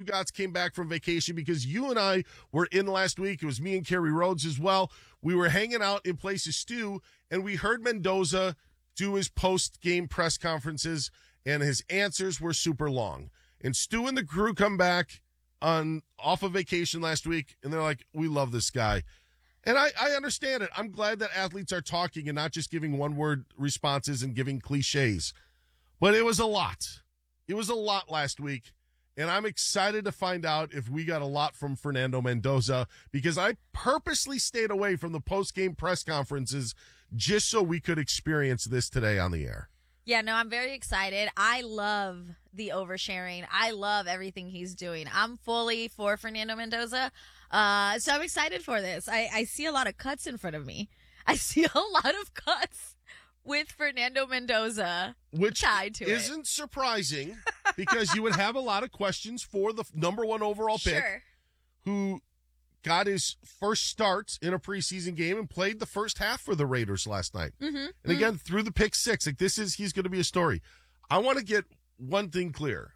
Stugotz came back from vacation because you and I were in last week. It was me and Kerry Rhodes as well. We were hanging out in places, Stu, and we heard Mendoza do his post-game press conferences, and his answers were super long. And Stu and the crew come back off of vacation last week, and they're like, we love this guy. And I understand it. I'm glad that athletes are talking and not just giving one-word responses and giving cliches. But it was a lot. It was a lot last week, and I'm excited to find out if we got a lot from Fernando Mendoza, because I purposely stayed away from the post-game press conferences just so we could experience this today on the air. Yeah, no, I'm very excited. I love the oversharing. I love everything he's doing. I'm fully for Fernando Mendoza, so I'm excited for this. I see a lot of cuts in front of me. I see a lot of cuts with Fernando Mendoza which tied to isn't surprising because you would have a lot of questions for the number one overall pick who got his first start in a preseason game and played the first half for the Raiders last night. And again, through the pick six, he's going to be a story. I want to get one thing clear.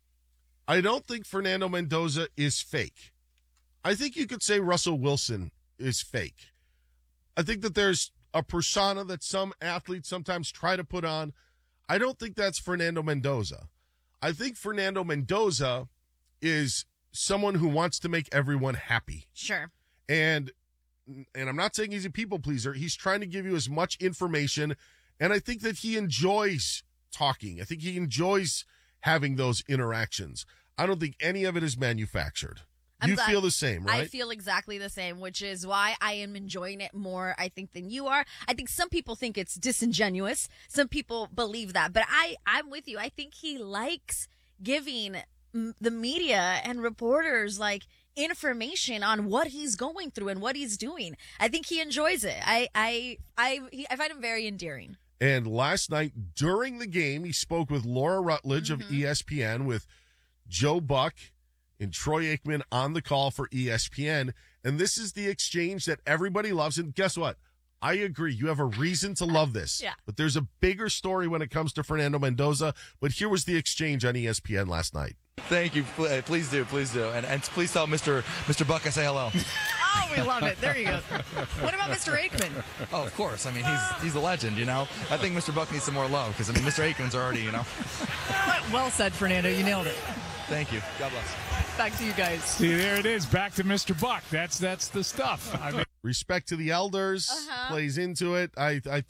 I don't think Fernando Mendoza is fake. I think you could say Russell Wilson is fake. I think that there's a persona that some athletes sometimes try to put on. I don't think that's Fernando Mendoza. I think Fernando Mendoza is someone who wants to make everyone happy. Sure. And I'm not saying he's a people pleaser. He's trying to give you as much information, and I think that he enjoys talking. I think he enjoys having those interactions. I don't think any of it is manufactured. You feel the same, right? I feel exactly the same, which is why I am enjoying it more, I think, than you are. I think some people think it's disingenuous. Some people believe that. But I'm with you. I think he likes giving the media and reporters, like, information on what he's going through and what he's doing. I think he enjoys it. I find him very endearing. And last night, during the game, he spoke with Laura Rutledge of ESPN, with Joe Buck and Troy Aikman on the call for ESPN. And this is the exchange that everybody loves. And guess what? I agree. You have a reason to love this. Yeah. But there's a bigger story when it comes to Fernando Mendoza. But here was the exchange on ESPN last night. Thank you. Please do. And please tell Mr. Buck I say hello. Oh, we love it. There you go. What about Mr. Aikman? Oh, of course. I mean, he's a legend, you know. I think Mr. Buck needs some more love because, I mean, Mr. Aikman's already, you know. Well said, Fernando. You nailed it. Thank you. God bless. Back to you guys. See, there it is. Back to Mr. Buck. That's the stuff. I mean, respect to the elders plays into it. I think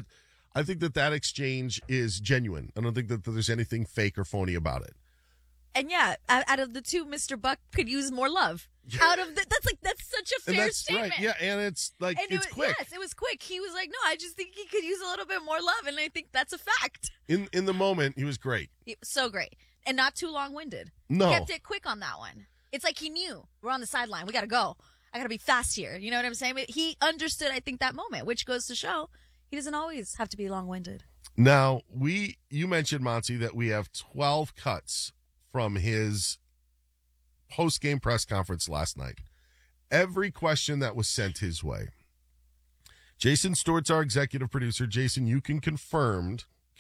that exchange is genuine. I don't think that there's anything fake or phony about it. And yeah, out of the two, Mr. Buck could use more love. That's such a fair statement. Right. Yeah, and it's like, and it's quick. Yes, it was quick. He was like, no, I just think he could use a little bit more love, and I think that's a fact. In the moment, he was great. So great. And not too long-winded. No. He kept it quick on that one. It's like he knew. We're on the sideline. We got to go. I got to be fast here. You know what I'm saying? But he understood, I think, that moment, which goes to show he doesn't always have to be long-winded. Now, you mentioned, Monty, that we have 12 cuts from his post-game press conference last night. Every question that was sent his way. Jason Stewart's our executive producer. Jason, you can confirm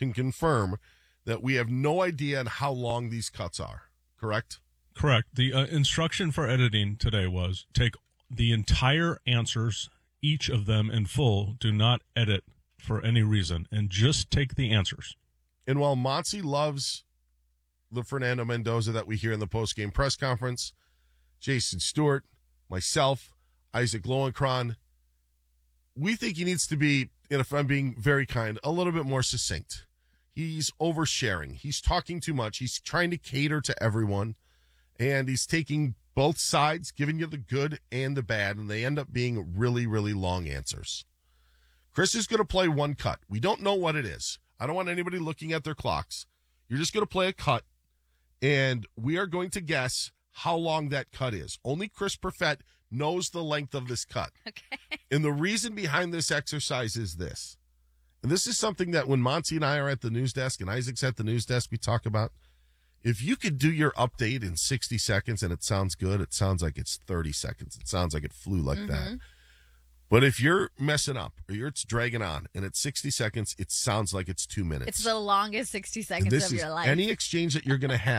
that we have no idea on how long these cuts are, correct? Correct. The instruction for editing today was take the entire answers, each of them in full. Do not edit for any reason, and just take the answers. And while Monty loves the Fernando Mendoza that we hear in the post-game press conference, Jason Stewart, myself, Isaac Lowenkron, we think he needs to be, and if I'm being very kind, a little bit more succinct. He's oversharing. He's talking too much. He's trying to cater to everyone, and he's taking both sides, giving you the good and the bad, and they end up being really, really long answers. Chris is going to play one cut. We don't know what it is. I don't want anybody looking at their clocks. You're just going to play a cut, and we are going to guess how long that cut is. Only Chris Perfett knows the length of this cut. Okay. And the reason behind this exercise is this. And this is something that when Monty and I are at the news desk and Isaac's at the news desk, we talk about. If you could do your update in 60 seconds and it sounds good, it sounds like it's 30 seconds. It sounds like it flew like that. But if you're messing up or it's dragging on and it's 60 seconds, it sounds like it's 2 minutes. It's the longest 60 seconds of your life. Any exchange that you're going to have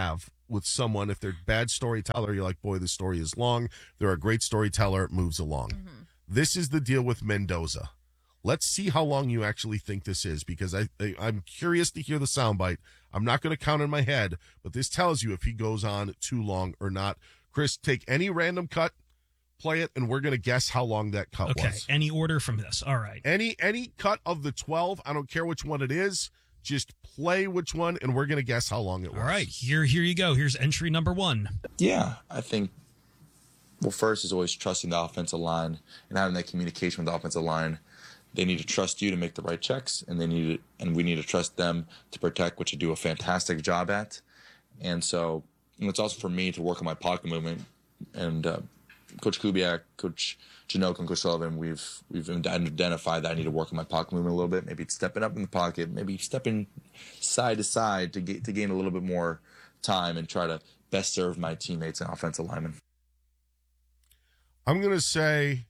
with someone. If they're a bad storyteller, you're like, boy, this story is long. If they're a great storyteller, it moves along. Mm-hmm. This is the deal with Mendoza. Let's see how long you actually think this is, because I'm curious to hear the soundbite. I'm not going to count in my head, but this tells you if he goes on too long or not. Chris, take any random cut, play it, and we're going to guess how long that cut was. Okay, any order from this. All right. Any cut of the 12, I don't care which one it is. Just play which one, and we're going to guess how long it was. All right, here you go. Here's entry number 1. Yeah, I think, well, first is always trusting the offensive line and having that communication with the offensive line. They need to trust you to make the right checks, and we need to trust them to protect, which you do a fantastic job at. And so it's also for me to work on my pocket movement. And Coach Kubiak, Coach Janok, and Coach Sullivan, we've identified that I need to work on my pocket movement a little bit. Maybe stepping up in the pocket, maybe stepping side to side to gain a little bit more time and try to best serve my teammates and offensive linemen. I'm going to say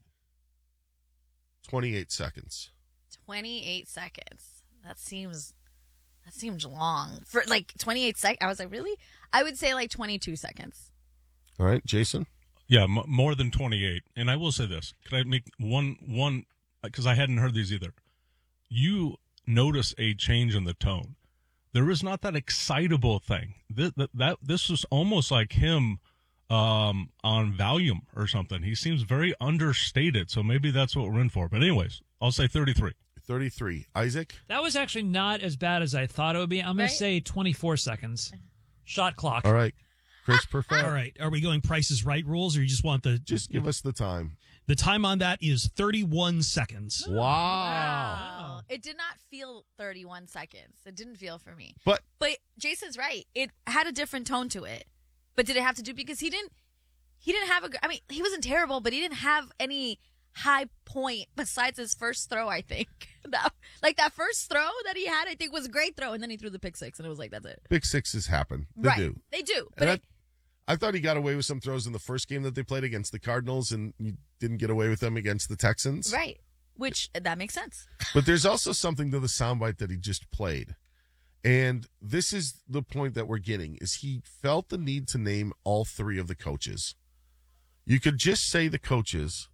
28 seconds. 28 seconds. That seems long. For like 28 seconds, I was like, really? I would say like 22 seconds. All right, Jason? Yeah, more than 28. And I will say this. Could I make one, because I hadn't heard these either. You notice a change in the tone. There is not that excitable thing. This is almost like him on Valium or something. He seems very understated, so maybe that's what we're in for. But anyways, I'll say 33. 33. Isaac? That was actually not as bad as I thought it would be. I'm going to say 24 seconds. Shot clock. All right. Chris Perfett. All right. Are we going Price is Right rules, or you just want the... Just give us the time. The time on that is 31 seconds. Wow. It did not feel 31 seconds. It didn't feel for me. But Jason's right. It had a different tone to it. But did it have to do because he didn't have he wasn't terrible, but he didn't have any high point besides his first throw, I think. That first throw that he had, I think was a great throw, and then he threw the pick six, and it was like, that's it. Pick sixes happen. They do. They do. But I thought he got away with some throws in the first game that they played against the Cardinals, and you didn't get away with them against the Texans. Right. Which, that makes sense. But there's also something to the soundbite that he just played. And this is the point that we're getting, is he felt the need to name all three of the coaches. You could just say the coaches.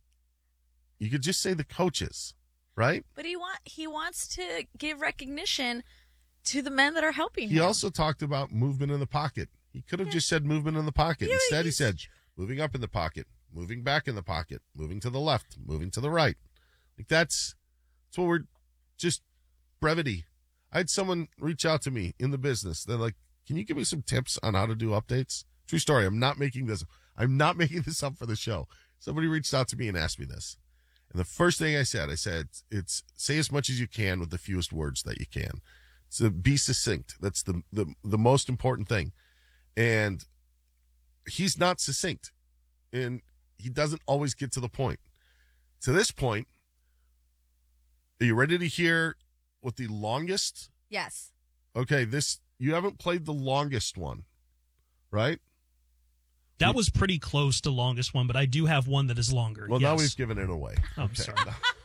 Right? But he wants to give recognition to the men that are helping him. He also talked about movement in the pocket. He could have just said movement in the pocket. Yeah, Instead, he said moving up in the pocket, moving back in the pocket, moving to the left, moving to the right. Like that's what we're just brevity. I had someone reach out to me in the business. They're like, "Can you give me some tips on how to do updates?" True story. I'm not making this up for the show. Somebody reached out to me and asked me this. And the first thing I said, it's say as much as you can with the fewest words that you can. So be succinct. That's the most important thing. And he's not succinct. And he doesn't always get to the point. To this point, are you ready to hear what the longest? Yes. Okay, you haven't played the longest one, right? That was pretty close to longest one, but I do have one that is longer. Well, yes. now we've given it away. Oh, I'm sorry.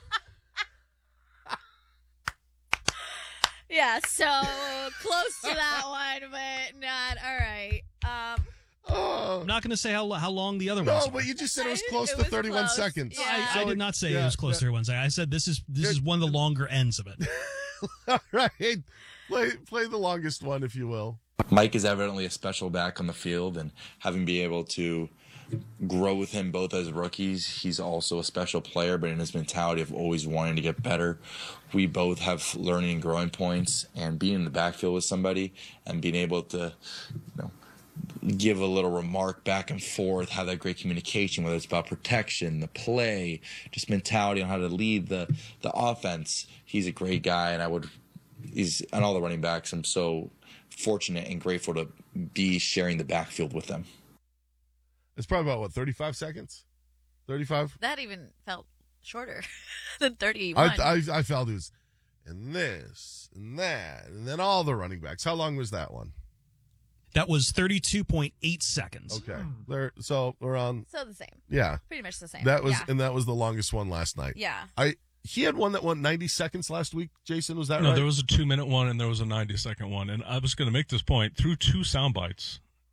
Yeah, so close to that one, but not. All right. I'm not going to say how long the other ones No, but were. you just said it was close It to was 31 close. seconds. Yeah. I did not say it was close to 31 seconds. I said this is one of the longer ends of it. All right. Play the longest one, if you will. Mike is evidently a special back on the field, and having been able to grow with him both as rookies, he's also a special player, but in his mentality of always wanting to get better. We both have learning and growing points, and being in the backfield with somebody and being able to, give a little remark back and forth, have that great communication, whether it's about protection, the play, just mentality on how to lead the offense. He's a great guy, and he's on all the running backs. I'm so fortunate and grateful to be sharing the backfield with them. It's probably about, 35 seconds? 35? That even felt shorter than 31. I felt it was, and this, and that, and then all the running backs. How long was that one? That was 32.8 seconds. Okay. So we're on. So the same. Yeah. Pretty much the same. That was, yeah. and that was the longest one last night. Yeah. He had one that went 90 seconds last week. Jason, was that No, right? there was a 2-minute one and there was a 90-second one. And I was going to make this point through two sound bites.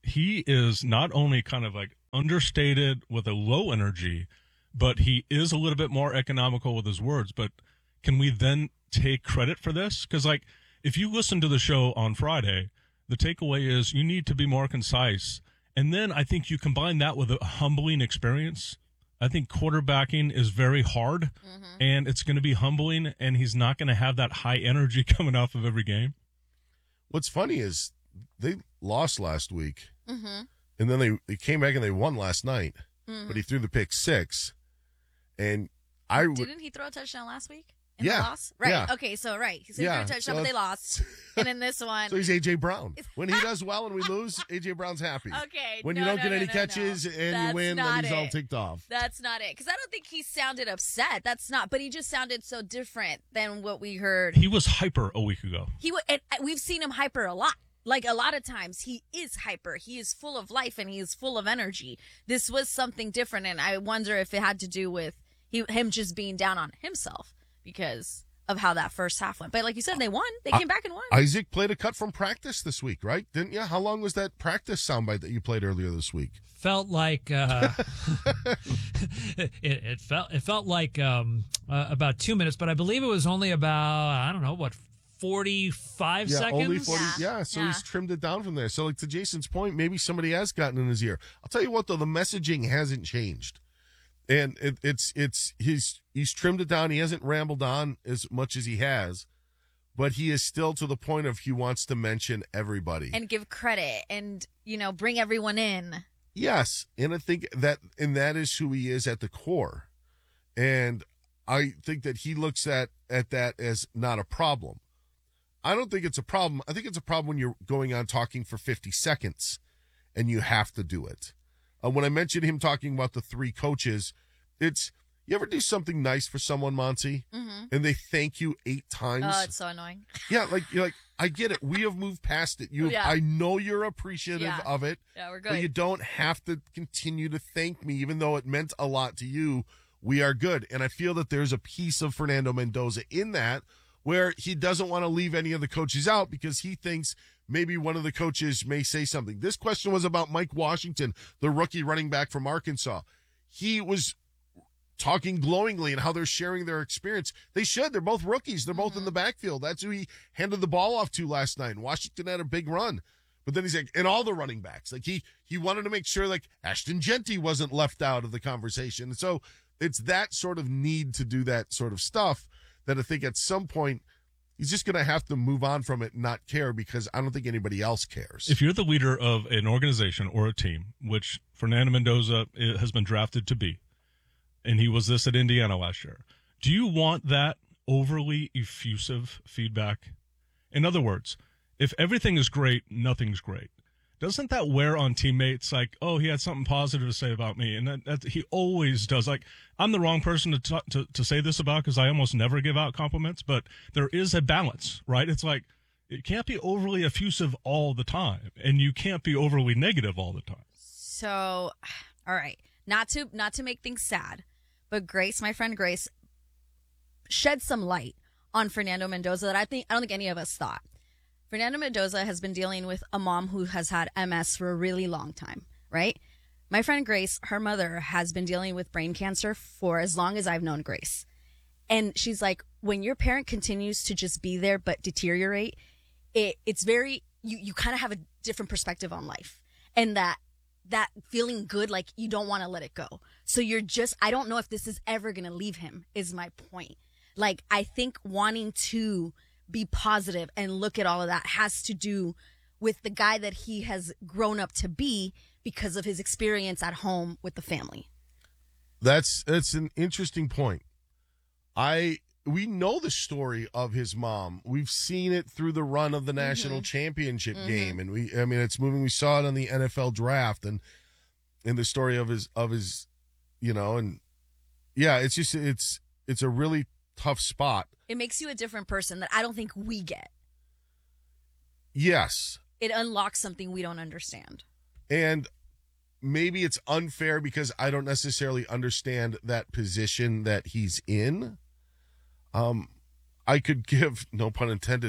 he is not only kind of like understated with a low energy, but he is a little bit more economical with his words. But can we then take credit for this? Because, like, if you listen to the show on Friday, the takeaway is you need to be more concise. And then I think you combine that with a humbling experience. I think quarterbacking is very hard, and it's going to be humbling, and he's not going to have that high energy coming off of every game. What's funny is they lost last week, and then they came back and they won last night, but he threw the pick 6. And Didn't he throw a touchdown last week? In the loss? Right. Yeah. Okay, so right. So he threw a touchdown, but they lost. And in this one. So he's A.J. Brown. When he does well and we lose, A.J. Brown's happy. Okay. When you don't get any catches and you win, then he's all ticked off. That's not it. Because I don't think he sounded upset. That's not. But he just sounded so different than what we heard. He was hyper a week ago. And we've seen him hyper a lot. Like, a lot of times he is hyper. He is full of life and he is full of energy. This was something different. And I wonder if it had to do with him just being down on himself because of how that first half went. But like you said, they won. They came back and won. Isaac played a cut from practice this week, right? Didn't you? How long was that practice soundbite that you played earlier this week? Felt like it felt like about 2 minutes, but I believe it was only about 45 seconds. Only 40. Yeah, so he's trimmed it down from there. So, like, to Jason's point, maybe somebody has gotten in his ear. I'll tell you what, though, the messaging hasn't changed. And he's trimmed it down. He hasn't rambled on as much as he has, but he is still to the point of he wants to mention everybody and give credit and bring everyone in. Yes, and I think that is who he is at the core, and I think that he looks at that as not a problem. I don't think it's a problem. I think it's a problem when you're going on talking for 50 seconds, and you have to do it. When I mentioned him talking about the 3 coaches, it's, you ever do something nice for someone, Monty, and they thank you 8 times? Oh, it's so annoying. Yeah, you're like, I get it. We have moved past it. I know you're appreciative of it. Yeah, we're good. But you don't have to continue to thank me, even though it meant a lot to you. We are good. And I feel that there's a piece of Fernando Mendoza in that where he doesn't want to leave any of the coaches out because he thinks maybe one of the coaches may say something. This question was about Mike Washington, the rookie running back from Arkansas. He was talking glowingly and how they're sharing their experience. They should. They're both rookies. They're both in the backfield. That's who he handed the ball off to last night. And Washington had a big run. But then he's like, and all the running backs. Like he wanted to make sure like Ashton Genty wasn't left out of the conversation. And so it's that sort of need to do that sort of stuff that I think at some point he's just going to have to move on from it and not care because I don't think anybody else cares. If you're the leader of an organization or a team, which Fernando Mendoza has been drafted to be, and he was this at Indiana last year, do you want that overly effusive feedback? In other words, if everything is great, nothing's great. Doesn't that wear on teammates? Like, oh, he had something positive to say about me, and that he always does. Like, I'm the wrong person to say this about because I almost never give out compliments, but there is a balance, right? It's like it can't be overly effusive all the time, and you can't be overly negative all the time. So, all right, not to make things sad, but Grace, my friend Grace, shed some light on Fernando Mendoza that I don't think any of us thought. Fernando Mendoza has been dealing with a mom who has had MS for a really long time, right? My friend Grace, her mother has been dealing with brain cancer for as long as I've known Grace. And she's like, when your parent continues to just be there but deteriorate, it's very, you kind of have a different perspective on life. And that feeling good, like you don't want to let it go. So I don't know if this is ever going to leave him, is my point. Like, I think wanting to be positive and look at all of that has to do with the guy that he has grown up to be because of his experience at home with the family. That's an interesting point. We know the story of his mom. We've seen it through the run of the national championship game, and it's moving. We saw it on the NFL draft and in the story of his and yeah, it's just it's a really tough spot. It makes you a different person that I don't think we get. Yes. It unlocks something we don't understand. And maybe it's unfair because I don't necessarily understand that position that he's in. I could give, no pun intended,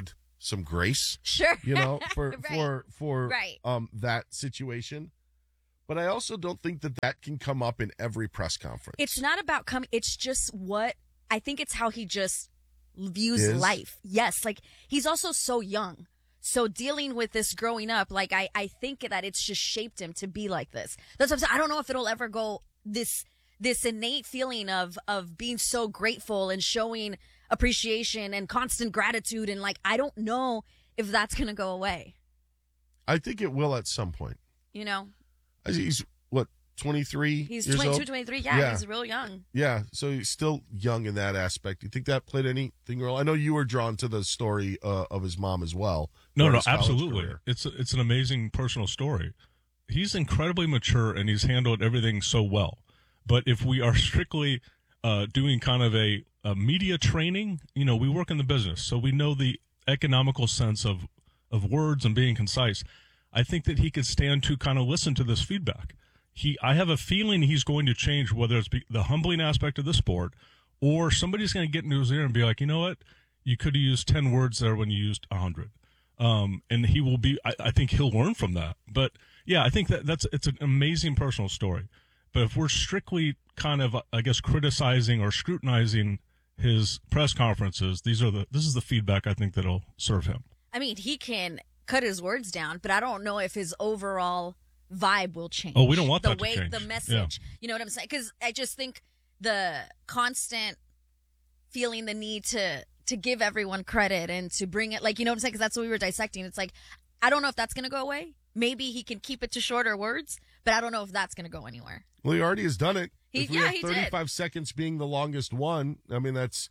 some grace, Sure. for Right. for Right. that situation. But I also don't think that can come up in every press conference. It's not about coming. It's just what I think it's how he just views Is? life. Yes. Like he's also so young. So dealing with this growing up, like I think that it's just shaped him to be like this. That's what I'm saying. I don't know if it'll ever go this innate feeling of being so grateful and showing appreciation and constant gratitude. And like, I don't know if that's going to go away, I think it will at some point. you know? He's what, 23? He's years 22, old? 23. Yeah, he's real young. Yeah, so he's still young in that aspect. You think that played anything role? I know you were drawn to the story of his mom as well. No, throughout his college absolutely. career. It's an amazing personal story. He's incredibly mature and he's handled everything so well. But if we are strictly doing kind of a media training, we work in the business, so we know the economical sense of words and being concise. I think that he could stand to kind of listen to this feedback. I have a feeling he's going to change, whether it's the humbling aspect of the sport or somebody's going to get into his ear and be like, you know what? You could have used 10 words there when you used 100. And he will be, I think he'll learn from that. But yeah, I think it's an amazing personal story. But if we're strictly kind of, I guess, criticizing or scrutinizing his press conferences, this is the feedback I think that'll serve him. I mean, he can cut his words down, but I don't know if his overall vibe will change. Oh, we don't want the that to way, change. the message. You know what I'm saying? Because I just think the constant feeling the need to give everyone credit and to bring it, like, you know what I'm saying? Because that's what we were dissecting. It's like, I don't know if that's going to go away. Maybe he can keep it to shorter words, but I don't know if that's going to go anywhere. Well, he already has done it. He If we have did. 35 seconds being the longest one, I mean, that's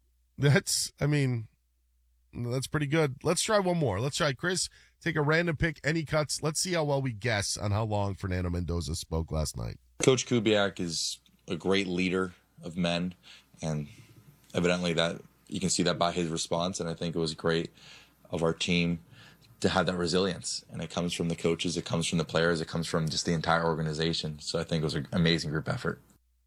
pretty good. Let's try one more. Let's try, Chris, take a random pick, any cuts. Let's see how well we guess on how long Fernando Mendoza spoke last night. Coach Kubiak is a great leader of men, and evidently that you can see that by his response. And I think it was great of our team to have that resilience. And it comes from the coaches, it comes from the players, it comes from just the entire organization. So I think it was an amazing group effort.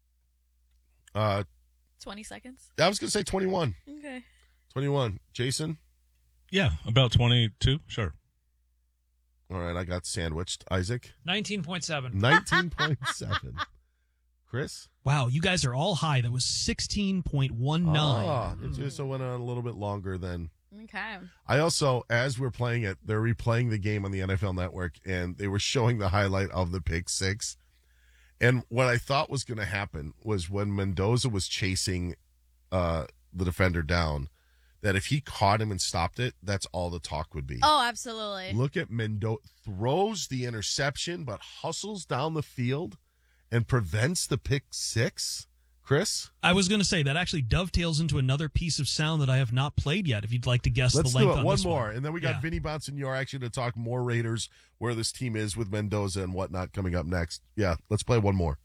20 seconds? I was going to say 21. Okay. 21. Jason? Yeah, about 22, sure. All right, I got sandwiched. Isaac? 19.7. 19.7. Chris? Wow, you guys are all high. That was 16.19. It just went on a little bit longer than. Okay. I also, as we're playing it, they're replaying the game on the NFL Network, and they were showing the highlight of the pick six. And what I thought was going to happen was when Mendoza was chasing the defender down, that if he caught him and stopped it, that's all the talk would be. Oh, absolutely. Look at Mendoza, throws the interception, but hustles down the field and prevents the pick six. Chris? I was going to say that actually dovetails into another piece of sound that I have not played yet. If you'd like to guess Let's the length do it. on One this more, one. and then we got Vinny Bonsignor actually to talk more Raiders, where this team is with Mendoza and whatnot coming up next. Yeah, let's play one more.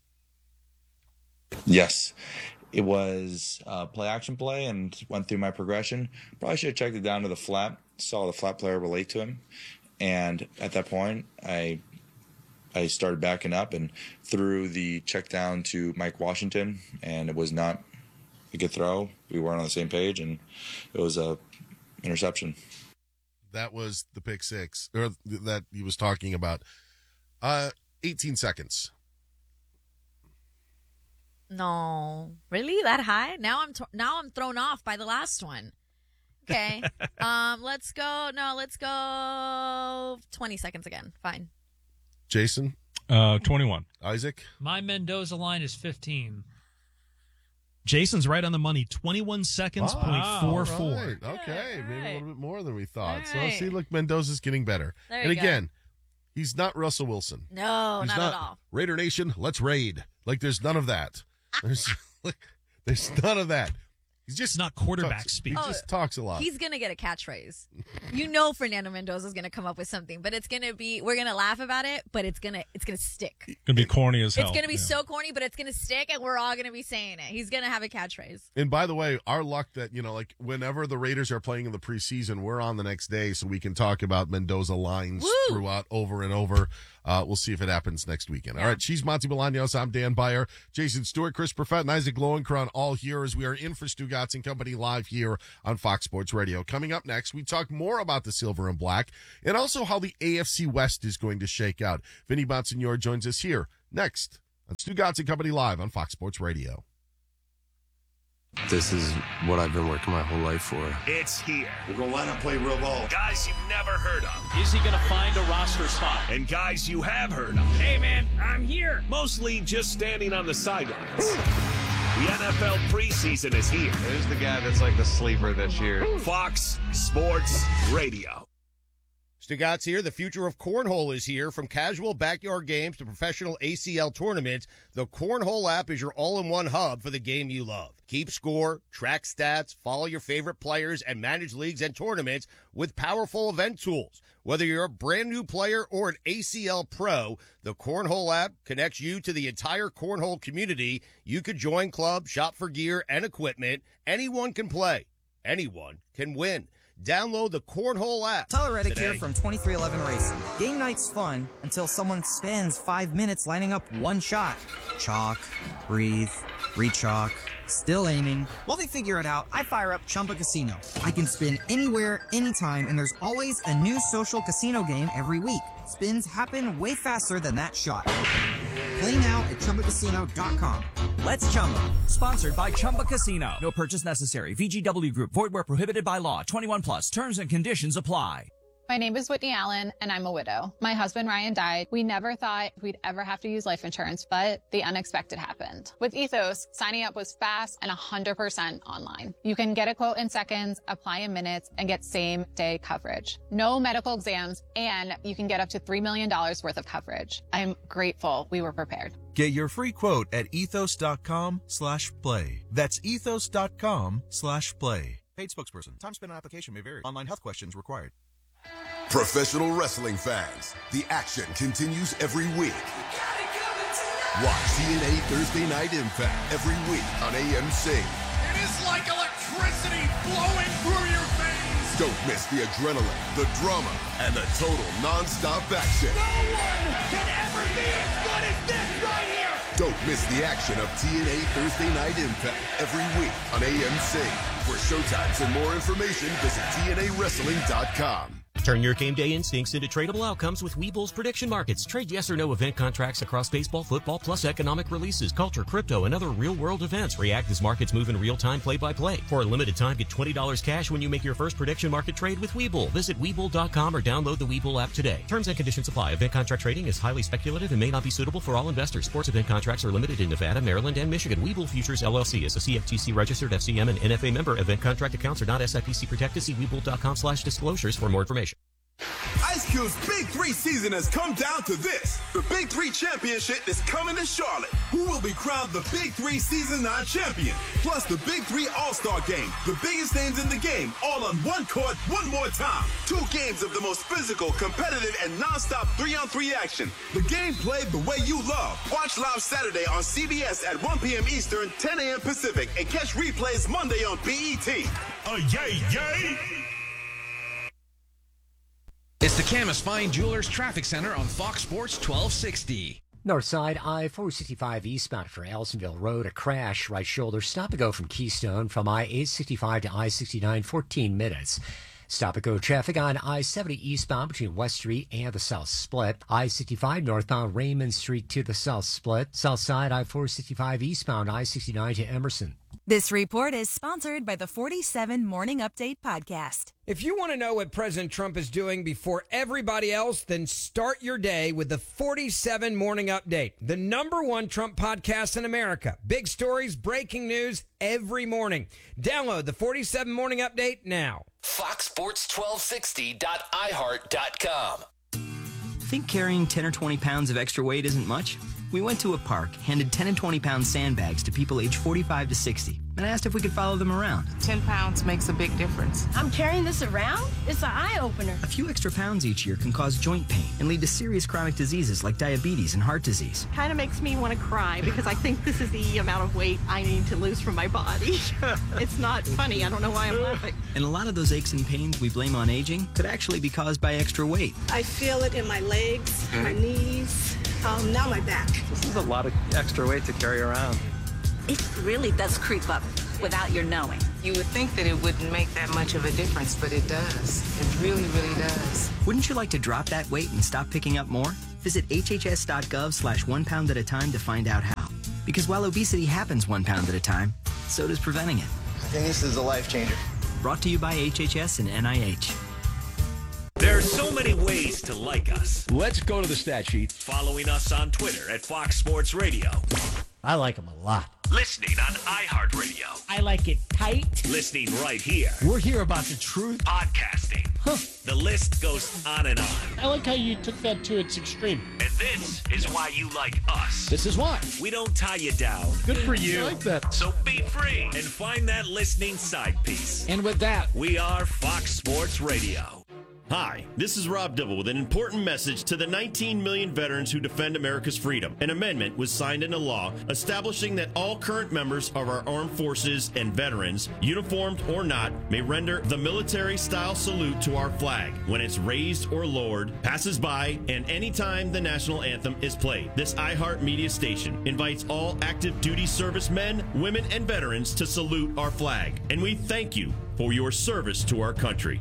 Yes, it was play action play and went through my progression. Probably should have checked it down to the flat, saw the flat player relate to him. And at that point, I started backing up and threw the check down to Mike Washington, and it was not a good throw. We weren't on the same page, and it was a interception. That was the pick six, or that he was talking about. 18 seconds. No, really that high? Now I'm thrown off by the last one. Okay, let's go. No, let's go 20 seconds again. Fine. Jason? 21. Isaac? My Mendoza line is 15. Jason's right on the money. 21 seconds, Wow. .44. All right. Okay, maybe a little bit more than we thought. So, see, look, Mendoza's getting better. There and you go. again, he's not Russell Wilson. No, He's not at all. Raider Nation, let's raid. Like, there's none of that. There's none of that. He's just It's not quarterback talks, speak. He just talks a lot. He's gonna get a catchphrase. You know, Fernando Mendoza's gonna come up with something, but it's gonna be. We're gonna laugh about it, but it's gonna stick. Gonna be corny as hell. It's gonna be Yeah. so corny, but it's gonna stick, and we're all gonna be saying it. He's gonna have a catchphrase. And by the way, our luck that, like whenever the Raiders are playing in the preseason, we're on the next day so we can talk about Mendoza lines Woo! throughout over and over. We'll see if it happens next weekend. All right. She's Monty Bolaños. I'm Dan Byer. Jason Stewart, Chris Perfett, and Isaac Lowenkron all here as we are in for Stu Stugotz and Company live here on Fox Sports Radio. Coming up next, we talk more about the silver and black and also how the AFC West is going to shake out. Vinny Bonsignore joins us here next on Stugotz and Company live on Fox Sports Radio. This is what I've been working my whole life for. It's here. We're going to line up, play real ball. Guys you've never heard of. Is he going to find a roster spot? And guys you have heard of. Hey, man, I'm here. Mostly just standing on the sidelines. The NFL preseason is here. Who's the guy that's like the sleeper this year? Fox Sports Radio. Stugotz here. The future of cornhole is here. From casual backyard games to professional ACL tournaments, the Cornhole app is your all-in-one hub for the game you love. Keep score, track stats, follow your favorite players, and manage leagues and tournaments with powerful event tools. Whether you're a brand new player or an ACL pro, the Cornhole app connects you to the entire cornhole community. You could join clubs, shop for gear and equipment. Anyone can play. Anyone can win. Download the Cornhole app. Tyler Reddick here from 2311 Racing. Game night's fun until someone spends 5 minutes lining up one shot. Chalk, breathe, re-chalk, still aiming. While they figure it out, I fire up Chumba Casino. I can spin anywhere, anytime, and there's always a new social casino game every week. Spins happen way faster than that shot. Play now at ChumbaCasino.com. Let's Chumba. Sponsored by Chumba Casino. No purchase necessary. VGW Group. Void where prohibited by law. 21 plus. Terms and conditions apply. My name is Whitney Allen, and I'm a widow. My husband, Ryan, died. We never thought we'd ever have to use life insurance, but the unexpected happened. With Ethos, signing up was fast and 100% online. You can get a quote in seconds, apply in minutes, and get same-day coverage. No medical exams, and you can get up to $3 million worth of coverage. I'm grateful we were prepared. Get your free quote at ethos.com/play. That's ethos.com/play. Paid spokesperson. Time spent on application may vary. Online health questions required. Professional wrestling fans, the action continues every week. Watch TNA Thursday Night Impact every week on AMC. It is like electricity flowing through your veins. Don't miss the adrenaline, the drama, and the total non-stop action. No one can ever be as good as this right here. Don't miss the action of TNA Thursday Night Impact every week on AMC. For showtimes and more information, visit TNAWrestling.com. Turn your game day instincts into tradable outcomes with Webull's prediction markets. Trade yes or no event contracts across baseball, football, plus economic releases, culture, crypto, and other real-world events. React as markets move in real time, play-by-play. For a limited time, get $20 cash when you make your first prediction market trade with Webull. Visit Webull.com or download the Webull app today. Terms and conditions apply. Event contract trading is highly speculative and may not be suitable for all investors. Sports event contracts are limited in Nevada, Maryland, and Michigan. Webull Futures LLC is a CFTC-registered FCM and NFA member. Event contract accounts are not SIPC protected. See Webull.com/disclosures for more information. Ice Cube's Big 3 season has come down to this. The Big 3 Championship is coming to Charlotte. Who will be crowned the Big 3 Season 9 champion? Plus the Big 3 All-Star Game. The biggest names in the game, all on one court, one more time. 2 games of the most physical, competitive, and non-stop 3-on-3 action. The game played the way you love. Watch live Saturday on CBS at 1 p.m. Eastern, 10 a.m. Pacific, and catch replays Monday on BET. Yay, yay! It's the Camas Fine Jewelers Traffic Center on Fox Sports 1260. Northside I-465 eastbound for Elsonville Road, a crash, right shoulder. Stop and go from Keystone from I-865 to I-69, 14 minutes. Stop and go traffic on I-70 eastbound between West Street and the South Split. I-65 northbound Raymond Street to the South Split. South side I-465 eastbound I-69 to Emerson. This report is sponsored by the 47 Morning Update podcast. If you want to know what President Trump is doing before everybody else, then start your day with the 47 Morning Update, the #1 Trump podcast in America. Big stories, breaking news every morning. Download the 47 Morning Update now. FoxSports1260.iHeart.com. Think carrying 10 or 20 pounds of extra weight isn't much? We went to a park, handed 10 and 20 pound sandbags to people aged 45 to 60, and asked if we could follow them around. 10 pounds makes a big difference. I'm carrying this around? It's an eye-opener. A few extra pounds each year can cause joint pain and lead to serious chronic diseases like diabetes and heart disease. Kind of makes me want to cry because I think this is the amount of weight I need to lose from my body. It's not funny. I don't know why I'm laughing. And a lot of those aches and pains we blame on aging could actually be caused by extra weight. I feel it in my legs, my knees, now my back. This is a lot of extra weight to carry around. It really does creep up. without your knowing. You would think that it wouldn't make that much of a difference, but it does. It really, really does. Wouldn't you like to drop that weight and stop picking up more? Visit hhs.gov/1 pound at a time to find out how. Because while obesity happens 1 pound at a time, so does preventing it. I think this is a life changer. Brought to you by HHS and NIH. There are so many ways to like us. Let's go to the stat sheet. Following us on Twitter at Fox Sports Radio. I like them a lot. Listening on iHeartRadio. I like it tight. Listening right here. We're here about the truth. Podcasting. Huh. The list goes on and on. I like how you took that to its extreme. And this is why you like us. This is why. We don't tie you down. Good for you. I like that. So be free and find that listening side piece. And with that, we are Fox Sports Radio. Hi, this is Rob Dibble with an important message to the 19 million veterans who defend America's freedom. An amendment was signed into law establishing that all current members of our armed forces and veterans, uniformed or not, may render the military-style salute to our flag when it's raised or lowered, passes by, and anytime the national anthem is played. This iHeart Media station invites all active duty servicemen, women, and veterans to salute our flag. And we thank you for your service to our country.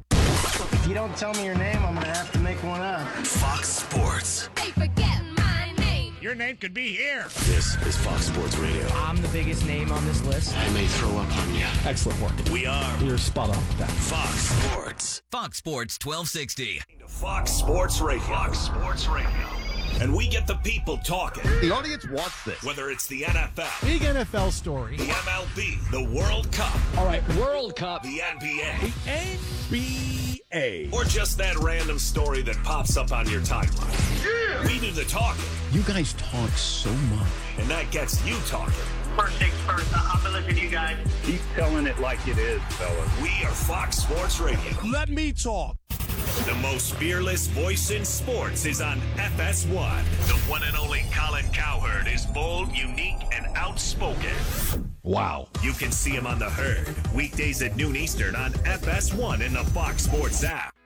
if you don't tell me your name, I'm going to have to make one up. Fox Sports. They forget my name. Your name could be here. This is Fox Sports Radio. I'm the biggest name on this list. I may throw up on you. Excellent work. We are. You're spot on with that. Fox Sports. Fox Sports 1260. Fox Sports Radio. Fox Sports Radio. And we get the people talking. The audience wants this. Whether it's the NFL, big NFL story, the MLB, the World Cup. All right, World Cup. The NBA. The NBA. Or just that random story that pops up on your timeline. Yeah. We do the talking. You guys talk so much. And that gets you talking. First things first, I'm going to listen to you guys. Keep telling it like it is, fellas. We are Fox Sports Radio. Let me talk. The most fearless voice in sports is on FS1. The one and only Colin Cowherd is bold, unique, and outspoken. Wow. You can see him on The Herd, weekdays at noon Eastern on FS1 in the Fox Sports app.